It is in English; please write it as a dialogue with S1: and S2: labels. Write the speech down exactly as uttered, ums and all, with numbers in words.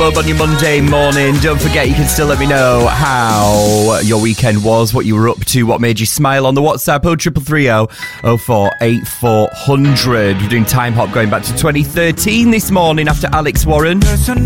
S1: Club on your Monday morning. Don't forget, you can still let me know how your weekend was, what you were up to, what made you smile on the WhatsApp oh three three three oh oh four eight four hundred. We're doing Time Hop going back to twenty thirteen this morning after Alex Warren.
S2: There's a